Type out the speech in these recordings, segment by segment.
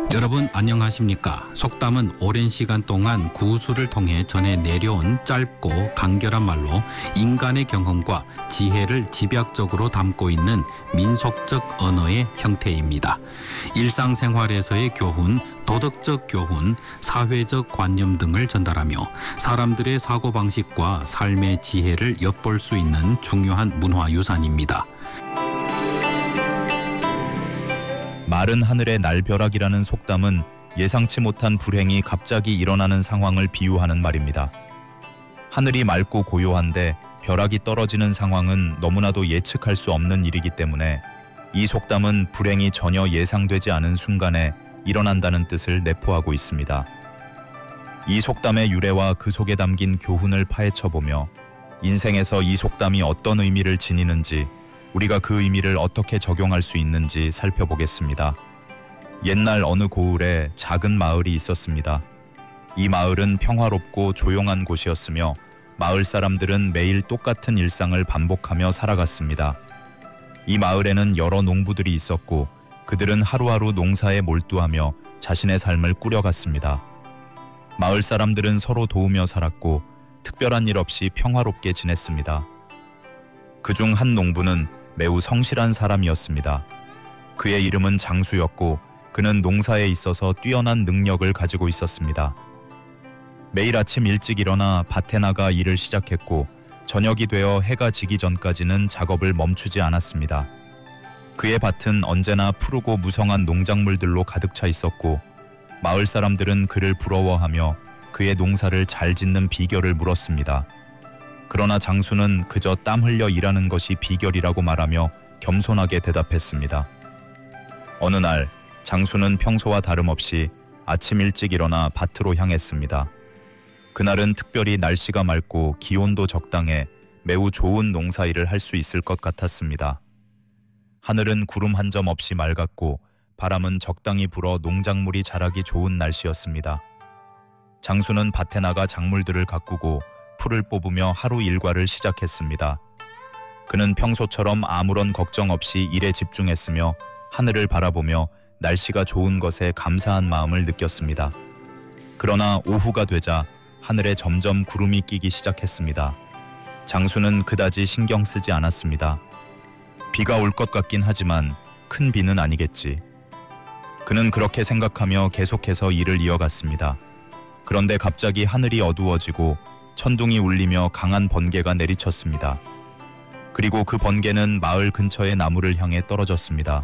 여러분 안녕하십니까? 속담은 오랜 시간 동안 구술을 통해 전해 내려온 짧고 간결한 말로 인간의 경험과 지혜를 집약적으로 담고 있는 민속적 언어의 형태입니다. 일상생활에서의 교훈, 도덕적 교훈, 사회적 관념 등을 전달하며 사람들의 사고방식과 삶의 지혜를 엿볼 수 있는 중요한 문화유산입니다. 마른 하늘의 날벼락이라는 속담은 예상치 못한 불행이 갑자기 일어나는 상황을 비유하는 말입니다. 하늘이 맑고 고요한데 벼락이 떨어지는 상황은 너무나도 예측할 수 없는 일이기 때문에 이 속담은 불행이 전혀 예상되지 않은 순간에 일어난다는 뜻을 내포하고 있습니다. 이 속담의 유래와 그 속에 담긴 교훈을 파헤쳐보며 인생에서 이 속담이 어떤 의미를 지니는지, 우리가 그 의미를 어떻게 적용할 수 있는지 살펴보겠습니다. 옛날 어느 고을에 작은 마을이 있었습니다. 이 마을은 평화롭고 조용한 곳이었으며 마을 사람들은 매일 똑같은 일상을 반복하며 살아갔습니다. 이 마을에는 여러 농부들이 있었고 그들은 하루하루 농사에 몰두하며 자신의 삶을 꾸려갔습니다. 마을 사람들은 서로 도우며 살았고 특별한 일 없이 평화롭게 지냈습니다. 그중 한 농부는 매우 성실한 사람이었습니다. 그의 이름은 장수였고 그는 농사에 있어서 뛰어난 능력을 가지고 있었습니다. 매일 아침 일찍 일어나 밭에 나가 일을 시작했고 저녁이 되어 해가 지기 전까지는 작업을 멈추지 않았습니다. 그의 밭은 언제나 푸르고 무성한 농작물들로 가득 차 있었고 마을 사람들은 그를 부러워하며 그의 농사를 잘 짓는 비결을 물었습니다. 그러나 장수는 그저 땀 흘려 일하는 것이 비결이라고 말하며 겸손하게 대답했습니다. 어느 날 장수는 평소와 다름없이 아침 일찍 일어나 밭으로 향했습니다. 그날은 특별히 날씨가 맑고 기온도 적당해 매우 좋은 농사일을 할 수 있을 것 같았습니다. 하늘은 구름 한 점 없이 맑았고 바람은 적당히 불어 농작물이 자라기 좋은 날씨였습니다. 장수는 밭에 나가 작물들을 가꾸고 풀을 뽑으며 하루 일과를 시작했습니다. 그는 평소처럼 아무런 걱정 없이 일에 집중했으며 하늘을 바라보며 날씨가 좋은 것에 감사한 마음을 느꼈습니다. 그러나 오후가 되자 하늘에 점점 구름이 끼기 시작했습니다. 장수는 그다지 신경 쓰지 않았습니다. 비가 올 것 같긴 하지만 큰 비는 아니겠지. 그는 그렇게 생각하며 계속해서 일을 이어갔습니다. 그런데 갑자기 하늘이 어두워지고 천둥이 울리며 강한 번개가 내리쳤습니다. 그리고 그 번개는 마을 근처의 나무를 향해 떨어졌습니다.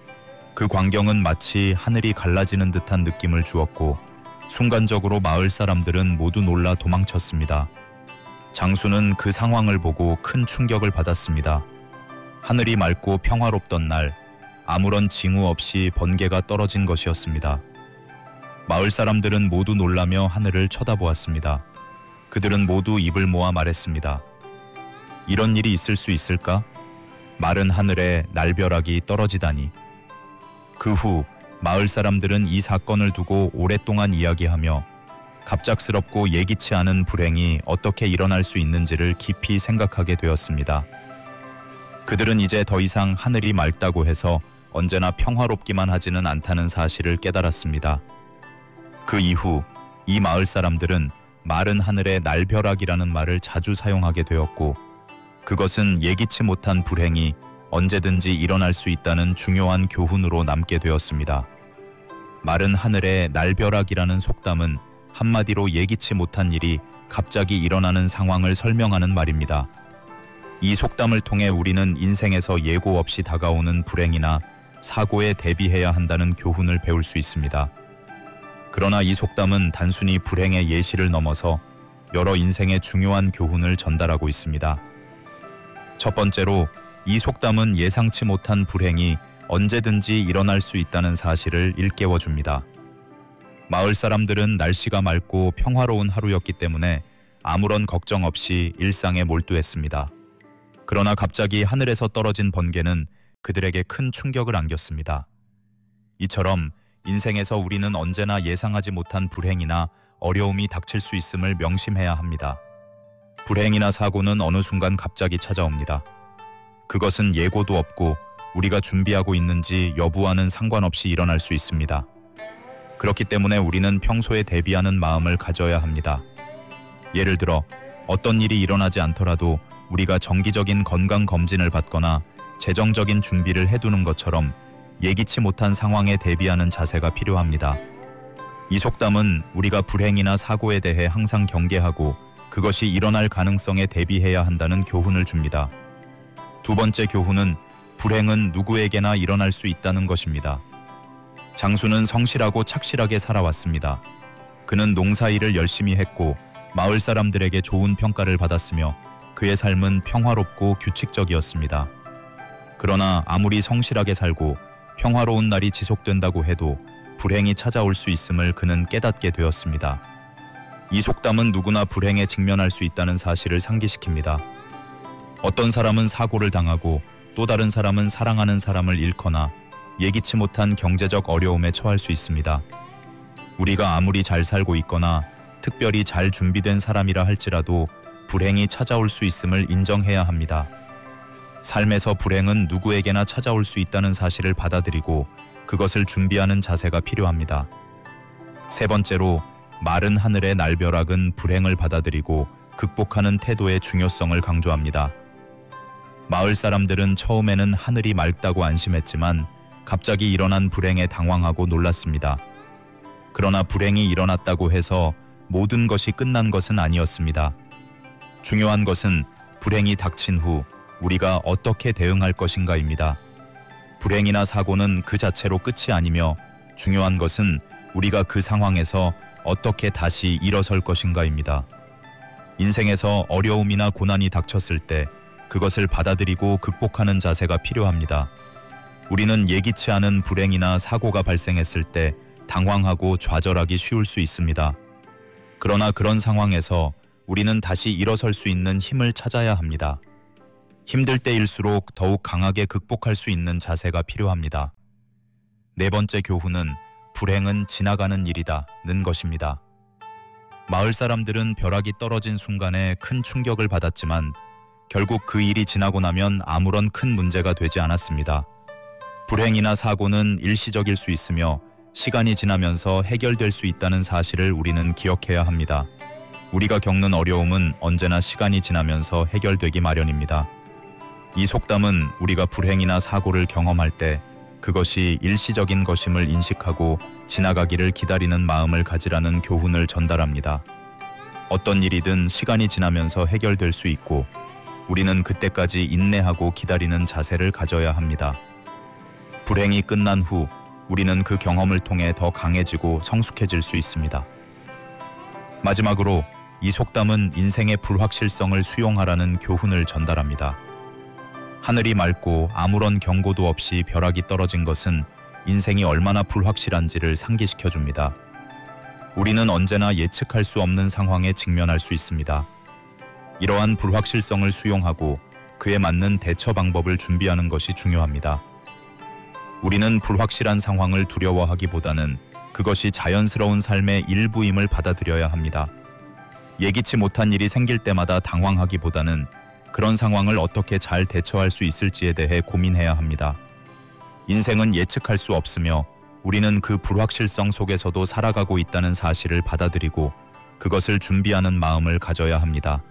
그 광경은 마치 하늘이 갈라지는 듯한 느낌을 주었고 순간적으로 마을 사람들은 모두 놀라 도망쳤습니다. 장수는 그 상황을 보고 큰 충격을 받았습니다. 하늘이 맑고 평화롭던 날 아무런 징후 없이 번개가 떨어진 것이었습니다. 마을 사람들은 모두 놀라며 하늘을 쳐다보았습니다. 그들은 모두 입을 모아 말했습니다. 이런 일이 있을 수 있을까? 마른 하늘에 날벼락이 떨어지다니. 그 후 마을 사람들은 이 사건을 두고 오랫동안 이야기하며 갑작스럽고 예기치 않은 불행이 어떻게 일어날 수 있는지를 깊이 생각하게 되었습니다. 그들은 이제 더 이상 하늘이 맑다고 해서 언제나 평화롭기만 하지는 않다는 사실을 깨달았습니다. 그 이후 이 마을 사람들은 마른 하늘의 날벼락이라는 말을 자주 사용하게 되었고 그것은 예기치 못한 불행이 언제든지 일어날 수 있다는 중요한 교훈으로 남게 되었습니다. 마른 하늘의 날벼락이라는 속담은 한마디로 예기치 못한 일이 갑자기 일어나는 상황을 설명하는 말입니다. 이 속담을 통해 우리는 인생에서 예고 없이 다가오는 불행이나 사고에 대비해야 한다는 교훈을 배울 수 있습니다. 그러나 이 속담은 단순히 불행의 예시를 넘어서 여러 인생의 중요한 교훈을 전달하고 있습니다. 첫 번째로 이 속담은 예상치 못한 불행이 언제든지 일어날 수 있다는 사실을 일깨워줍니다. 마을 사람들은 날씨가 맑고 평화로운 하루였기 때문에 아무런 걱정 없이 일상에 몰두했습니다. 그러나 갑자기 하늘에서 떨어진 번개는 그들에게 큰 충격을 안겼습니다. 이처럼 인생에서 우리는 언제나 예상하지 못한 불행이나 어려움이 닥칠 수 있음을 명심해야 합니다. 불행이나 사고는 어느 순간 갑자기 찾아옵니다. 그것은 예고도 없고 우리가 준비하고 있는지 여부와는 상관없이 일어날 수 있습니다. 그렇기 때문에 우리는 평소에 대비하는 마음을 가져야 합니다. 예를 들어 어떤 일이 일어나지 않더라도 우리가 정기적인 건강검진을 받거나 재정적인 준비를 해두는 것처럼 예기치 못한 상황에 대비하는 자세가 필요합니다. 이 속담은 우리가 불행이나 사고에 대해 항상 경계하고 그것이 일어날 가능성에 대비해야 한다는 교훈을 줍니다. 두 번째 교훈은 불행은 누구에게나 일어날 수 있다는 것입니다. 장수는 성실하고 착실하게 살아왔습니다. 그는 농사일을 열심히 했고 마을 사람들에게 좋은 평가를 받았으며 그의 삶은 평화롭고 규칙적이었습니다. 그러나 아무리 성실하게 살고 평화로운 날이 지속된다고 해도 불행이 찾아올 수 있음을 그는 깨닫게 되었습니다. 이 속담은 누구나 불행에 직면할 수 있다는 사실을 상기시킵니다. 어떤 사람은 사고를 당하고 또 다른 사람은 사랑하는 사람을 잃거나 예기치 못한 경제적 어려움에 처할 수 있습니다. 우리가 아무리 잘 살고 있거나 특별히 잘 준비된 사람이라 할지라도 불행이 찾아올 수 있음을 인정해야 합니다. 삶에서 불행은 누구에게나 찾아올 수 있다는 사실을 받아들이고 그것을 준비하는 자세가 필요합니다. 세 번째로, 마른 하늘의 날벼락은 불행을 받아들이고 극복하는 태도의 중요성을 강조합니다. 마을 사람들은 처음에는 하늘이 맑다고 안심했지만 갑자기 일어난 불행에 당황하고 놀랐습니다. 그러나 불행이 일어났다고 해서 모든 것이 끝난 것은 아니었습니다. 중요한 것은 불행이 닥친 후 우리가 어떻게 대응할 것인가입니다. 불행이나 사고는 그 자체로 끝이 아니며 중요한 것은 우리가 그 상황에서 어떻게 다시 일어설 것인가입니다. 인생에서 어려움이나 고난이 닥쳤을 때 그것을 받아들이고 극복하는 자세가 필요합니다. 우리는 예기치 않은 불행이나 사고가 발생했을 때 당황하고 좌절하기 쉬울 수 있습니다. 그러나 그런 상황에서 우리는 다시 일어설 수 있는 힘을 찾아야 합니다. 힘들 때일수록 더욱 강하게 극복할 수 있는 자세가 필요합니다. 네 번째 교훈은 불행은 지나가는 일이다는 것입니다. 마을 사람들은 벼락이 떨어진 순간에 큰 충격을 받았지만 결국 그 일이 지나고 나면 아무런 큰 문제가 되지 않았습니다. 불행이나 사고는 일시적일 수 있으며 시간이 지나면서 해결될 수 있다는 사실을 우리는 기억해야 합니다. 우리가 겪는 어려움은 언제나 시간이 지나면서 해결되기 마련입니다. 이 속담은 우리가 불행이나 사고를 경험할 때 그것이 일시적인 것임을 인식하고 지나가기를 기다리는 마음을 가지라는 교훈을 전달합니다. 어떤 일이든 시간이 지나면서 해결될 수 있고 우리는 그때까지 인내하고 기다리는 자세를 가져야 합니다. 불행이 끝난 후 우리는 그 경험을 통해 더 강해지고 성숙해질 수 있습니다. 마지막으로 이 속담은 인생의 불확실성을 수용하라는 교훈을 전달합니다. 하늘이 맑고 아무런 경고도 없이 벼락이 떨어진 것은 인생이 얼마나 불확실한지를 상기시켜줍니다. 우리는 언제나 예측할 수 없는 상황에 직면할 수 있습니다. 이러한 불확실성을 수용하고 그에 맞는 대처 방법을 준비하는 것이 중요합니다. 우리는 불확실한 상황을 두려워하기보다는 그것이 자연스러운 삶의 일부임을 받아들여야 합니다. 예기치 못한 일이 생길 때마다 당황하기보다는 그런 상황을 어떻게 잘 대처할 수 있을지에 대해 고민해야 합니다. 인생은 예측할 수 없으며 우리는 그 불확실성 속에서도 살아가고 있다는 사실을 받아들이고 그것을 준비하는 마음을 가져야 합니다.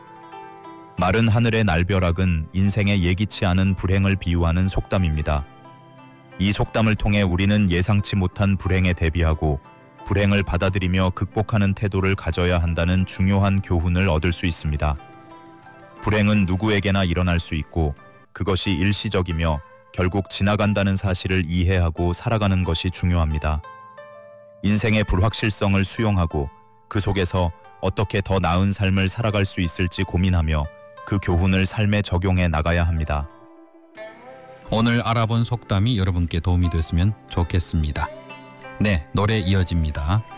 마른 하늘의 날벼락은 인생의 예기치 않은 불행을 비유하는 속담입니다. 이 속담을 통해 우리는 예상치 못한 불행에 대비하고 불행을 받아들이며 극복하는 태도를 가져야 한다는 중요한 교훈을 얻을 수 있습니다. 불행은 누구에게나 일어날 수 있고 그것이 일시적이며 결국 지나간다는 사실을 이해하고 살아가는 것이 중요합니다. 인생의 불확실성을 수용하고 그 속에서 어떻게 더 나은 삶을 살아갈 수 있을지 고민하며 그 교훈을 삶에 적용해 나가야 합니다. 오늘 알아본 속담이 여러분께 도움이 됐으면 좋겠습니다. 네, 노래 이어집니다.